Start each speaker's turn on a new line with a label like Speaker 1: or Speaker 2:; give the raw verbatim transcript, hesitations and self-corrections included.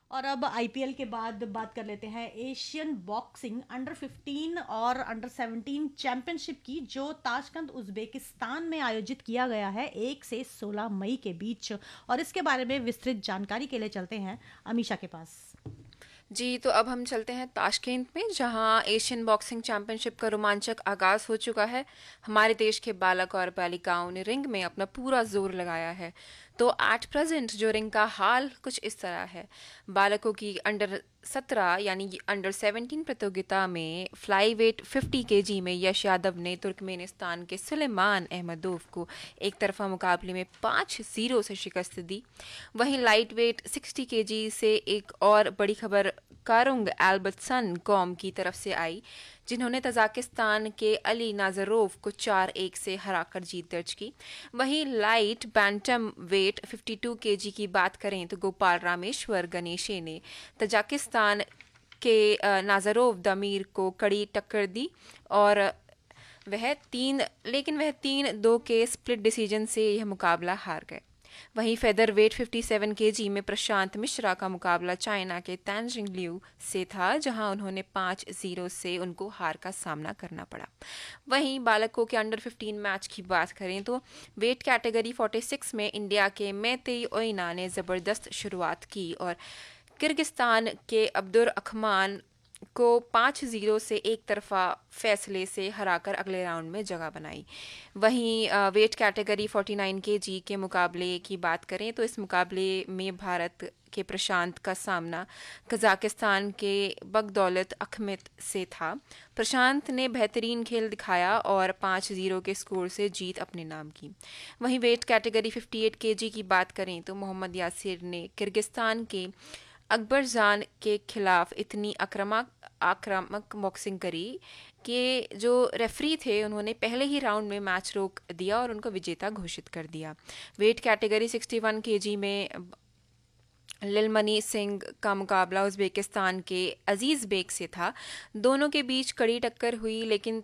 Speaker 1: और अब आईपीएल के बाद बात कर लेते हैं एशियन बॉक्सिंग अंडर फिफ्टीन और अंडर सेवनटीन चैंपियनशिप की, जो ताशकंद उज्बेकिस्तान में आयोजित किया गया है एक से सोलह मई के बीच। और इसके बारे में विस्तृत जानकारी के लिए चलते हैं अमीशा के पास।
Speaker 2: जी, तो अब हम चलते हैं ताशकेंत में, जहां एशियन बॉक्सिंग चैंपियनशिप का रोमांचक आगाज हो चुका है। हमारे देश के बालक और बालिकाओं ने रिंग में अपना पूरा जोर लगाया है। तो एट प्रेजेंट जो रिंग का हाल कुछ इस तरह है। बालकों की अंडर सत्रह यानी कि अंडर सेवनटीन प्रतियोगिता में फ्लाई वेट फिफ्टी केजी में यश यादव ने तुर्कमेनिस्तान के सुलेमान अहमदोव को एक तरफा मुकाबले में पाँच जीरो से शिकस्त दी। वहीं लाइट वेट सिक्सटी केजी से एक और बड़ी खबर कारुंग एल्बर्टसन कौम की तरफ से आई, जिन्होंने तजाकिस्तान के अली नाजरोव को चार एक से हराकर जीत दर्ज की। वहीं light bantam weight fifty two KG की बात करें तो गोपाल रामेश्वर गणेशे ने तजाकिस्तान के नाजरोव दमीर को कड़ी टक्कर दी और वह तीन लेकिन वह तीन दो के स्प्लिट डिसीजन से यह मुकाबला हार गए। वहीं feather weight fifty seven KG में प्रशांत मिश्रा का मुकाबला चाइना के तैनजिंग लियू से था, जहां उन्होंने पाँच जीरो से उनको हार का सामना करना पड़ा। वहीं बालकों के अंडर फिफ्टीन मैच की बात करें तो वेट कैटेगरी फोर्टी सिक्स में इंडिया के मेतेई ओइना ने जबरदस्त शुरुआत की और किर्गिस्तान के अब्दुर अखमान को पाँच जीरो से एक तरफा फैसले से हराकर अगले राउंड में जगह बनाई। वहीं weight category forty nine KG के मुकाबले की बात करें तो इस मुकाबले में भारत के प्रशांत का सामना कजाकिस्तान के बगदौलत अखमित से था। प्रशांत ने बेहतरीन खेल दिखाया और पाँच जीरो के स्कोर से जीत अपने नाम की। वहीं weight category fifty eight KG की बात करें तो मोहम्मद यासिर ने किर्गिस्तान के अकबर जान के खिलाफ इतनी आक्रामक आक्रामक बॉक्सिंग करी कि जो रेफरी थे उन्होंने पहले ही राउंड में मैच रोक दिया और उनको विजेता घोषित कर दिया। Weight category sixty one KG में लिलमनी सिंह का मुकाबला उज्बेकिस्तान के अजीज बेग से था। दोनों के बीच कड़ी टक्कर हुई, लेकिन